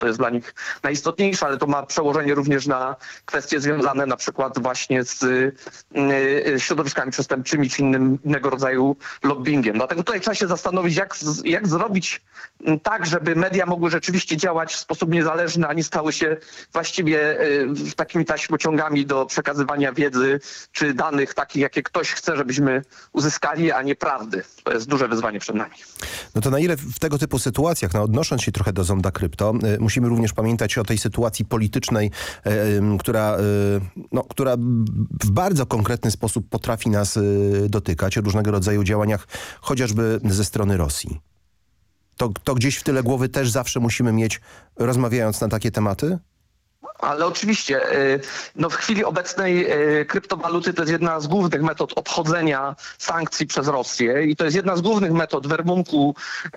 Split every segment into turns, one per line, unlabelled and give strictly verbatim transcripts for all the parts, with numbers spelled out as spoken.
To jest dla nich najistotniejsze, ale to ma przełożenie również na kwestie związane na przykład właśnie z y, y, środowiskami przestępczymi czy innym, innego rodzaju lobbyingiem. Dlatego tutaj trzeba się zastanowić, jak, jak zrobić tak, żeby media mogły rzeczywiście działać w sposób niezależny, a nie stały się właściwie y, takimi taśmociągami do przekazywania wiedzy czy danych takich, jakie ktoś chce, żebyśmy uzyskali, a nie prawdy. To jest duże wyzwanie przed nami.
No to na ile w tego typu sytuacjach, no odnosząc się trochę do Zonda Krypto, y, musimy również pamiętać o tej sytuacji politycznej, y, y, która, y, no, która w bardzo konkretny sposób potrafi nas y, dotykać, o różnego rodzaju działaniach, chociażby ze strony Rosji. To, to gdzieś w tyle głowy też zawsze musimy mieć, rozmawiając na takie tematy?
Ale oczywiście, no w chwili obecnej kryptowaluty to jest jedna z głównych metod obchodzenia sankcji przez Rosję i to jest jedna z głównych metod werbunku,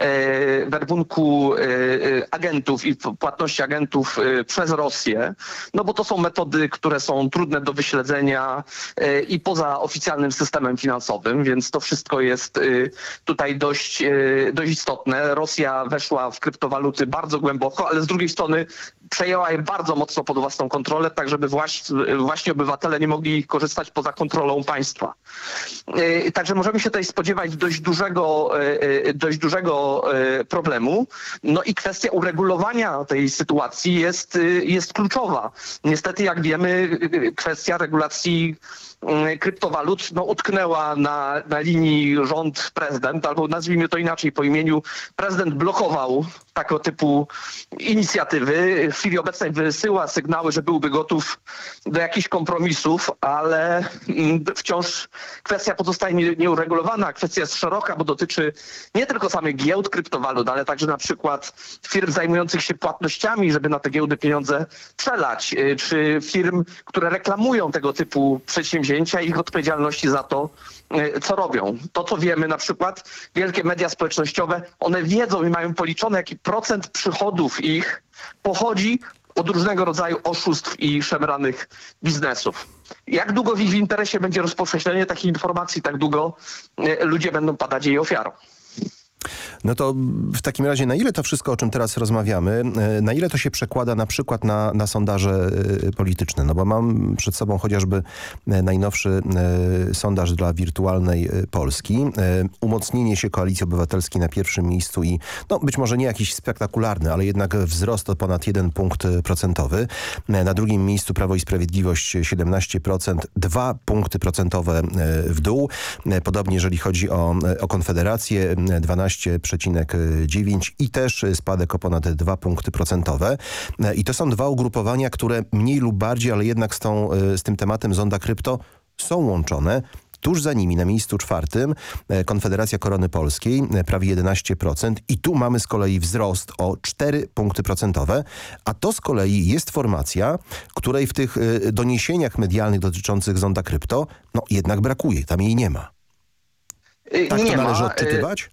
werbunku agentów i płatności agentów przez Rosję, no bo to są metody, które są trudne do wyśledzenia i poza oficjalnym systemem finansowym, więc to wszystko jest tutaj dość, dość istotne. Rosja weszła w kryptowaluty bardzo głęboko, ale z drugiej strony przejęła je bardzo mocno pod własną kontrolę, tak żeby właśnie, właśnie obywatele nie mogli korzystać poza kontrolą państwa. Także możemy się tutaj spodziewać dość dużego, dość dużego problemu. No i kwestia uregulowania tej sytuacji jest, jest kluczowa. Niestety, jak wiemy, kwestia regulacji kryptowalut no, utknęła na, na linii rząd-prezydent, albo nazwijmy to inaczej, po imieniu prezydent blokował tego typu inicjatywy. W chwili obecnej wysyła sygnały, że byłby gotów do jakichś kompromisów, ale wciąż kwestia pozostaje nieuregulowana. Kwestia jest szeroka, bo dotyczy nie tylko samych giełd kryptowalut, ale także na przykład firm zajmujących się płatnościami, żeby na te giełdy pieniądze przelać, czy firm, które reklamują tego typu przedsięwzięcia i ich odpowiedzialności za to, co robią. To, co wiemy, na przykład wielkie media społecznościowe, one wiedzą i mają policzone, jaki procent przychodów ich pochodzi od różnego rodzaju oszustw i szemranych biznesów. Jak długo w ich interesie będzie rozpowszechnienie takich informacji, tak długo ludzie będą padać jej ofiarą.
No to w takim razie na ile to wszystko, o czym teraz rozmawiamy, na ile to się przekłada na przykład na, na sondaże polityczne? No bo mam przed sobą chociażby najnowszy sondaż dla Wirtualnej Polski. Umocnienie się Koalicji Obywatelskiej na pierwszym miejscu i no być może nie jakiś spektakularny, ale jednak wzrost o ponad jeden punkt procentowy. Na drugim miejscu Prawo i Sprawiedliwość siedemnaście procent, dwa punkty procentowe w dół. Podobnie jeżeli chodzi o, o Konfederację, dwanaście przecinek dziewięć i też spadek o ponad dwa punkty procentowe. I to są dwa ugrupowania, które mniej lub bardziej, ale jednak z, tą, z tym tematem Zonda Krypto są łączone. Tuż za nimi na miejscu czwartym Konfederacja Korony Polskiej, prawie jedenaście procent i tu mamy z kolei wzrost o cztery punkty procentowe, a to z kolei jest formacja, której w tych doniesieniach medialnych dotyczących Zonda Krypto no jednak brakuje, tam jej nie ma. Tak
nie
to należy
ma.
odczytywać?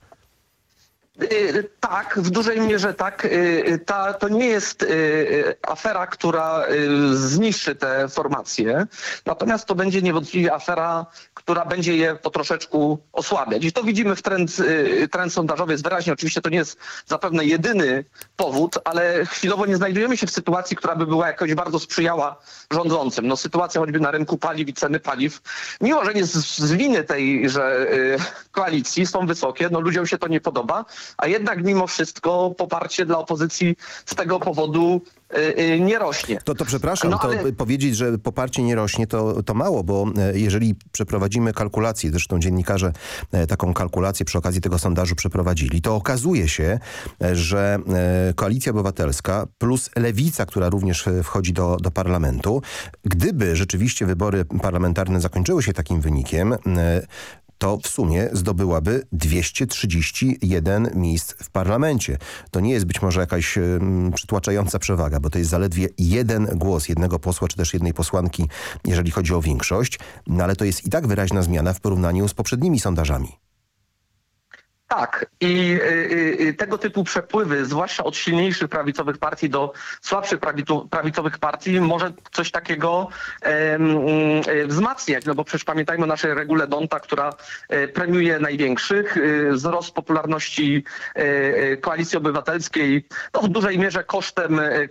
Tak, w dużej mierze tak. Ta, to nie jest afera, która zniszczy te formacje, natomiast to będzie niewątpliwie afera, która będzie je po troszeczku osłabiać. I to widzimy w trend, trend sondażowy jest wyraźnie. Oczywiście to nie jest zapewne jedyny powód, ale chwilowo nie znajdujemy się w sytuacji, która by była jakoś bardzo sprzyjała rządzącym. No, sytuacja choćby na rynku paliw i ceny paliw, mimo że nie z, z winy tejże koalicji są wysokie, no ludziom się to nie podoba, a jednak mimo wszystko poparcie dla opozycji z tego powodu nie rośnie.
To, to przepraszam,
no, ale...
to powiedzieć, że poparcie nie rośnie, to, to mało, bo jeżeli przeprowadzimy kalkulację, zresztą dziennikarze taką kalkulację przy okazji tego sondażu przeprowadzili, to okazuje się, że Koalicja Obywatelska plus Lewica, która również wchodzi do, do parlamentu, gdyby rzeczywiście wybory parlamentarne zakończyły się takim wynikiem, to w sumie zdobyłaby dwieście trzydzieści jeden miejsc w parlamencie. To nie jest być może jakaś um, przytłaczająca przewaga, bo to jest zaledwie jeden głos jednego posła czy też jednej posłanki, jeżeli chodzi o większość, no ale to jest i tak wyraźna zmiana w porównaniu z poprzednimi sondażami.
Tak. I y, y, tego typu przepływy, zwłaszcza od silniejszych prawicowych partii do słabszych prawitu, prawicowych partii, może coś takiego em, y, wzmacniać. No bo przecież pamiętajmy o naszej regule Donta, która y, premiuje największych. Y, wzrost popularności y, y, Koalicji Obywatelskiej no, w dużej mierze kosztem